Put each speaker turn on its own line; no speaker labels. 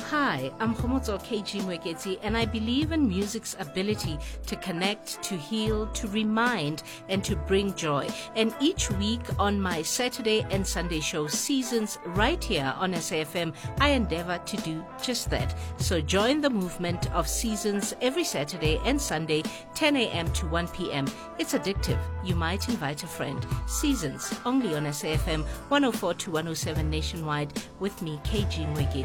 Hi, I'm Khomotso KG Mwekezi, and I believe in music's ability to connect, to heal, to remind, and to bring joy. And each week on my Saturday and Sunday show Seasons right here on SAFM, I endeavor to do just that. So join the movement of Seasons every Saturday and Sunday, 10 a.m. to 1 p.m. It's addictive. You might invite a friend. Seasons, only on SAFM 104 to 107 nationwide with me, KG Mwekezi.